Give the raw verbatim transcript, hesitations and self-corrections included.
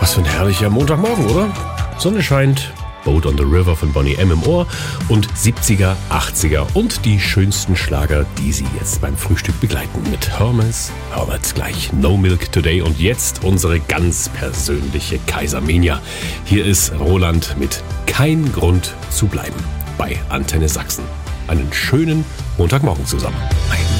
Was für ein herrlicher Montagmorgen, oder? Sonne scheint, Boat on the River von Boney M. im Ohr und siebziger, achtziger und die schönsten Schlager, die Sie jetzt beim Frühstück begleiten mit Hermes, Herbert gleich No Milk Today und jetzt unsere ganz persönliche Kaisermania. Hier ist Roland mit Kein Grund zu bleiben bei Antenne Sachsen. Einen schönen Montagmorgen zusammen. Ein